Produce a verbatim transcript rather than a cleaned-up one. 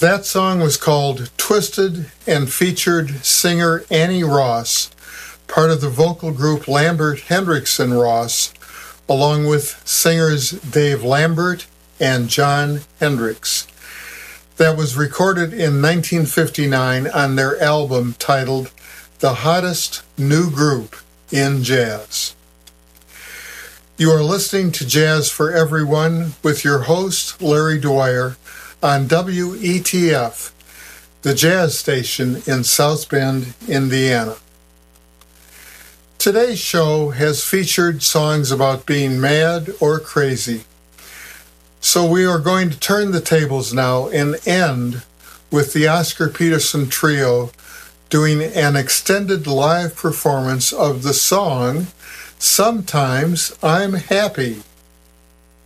That song was called Twisted and featured singer Annie Ross, part of the vocal group Lambert Hendrickson Ross, along with singers Dave Lambert and John Hendricks. That was recorded in nineteen fifty-nine on their album titled The Hottest New Group in Jazz. You are listening to Jazz for Everyone with your host, Larry Dwyer, on W E T F, the jazz station in South Bend, Indiana. Today's show has featured songs about being mad or crazy. So we are going to turn the tables now and end with the Oscar Peterson Trio doing an extended live performance of the song, Sometimes I'm Happy.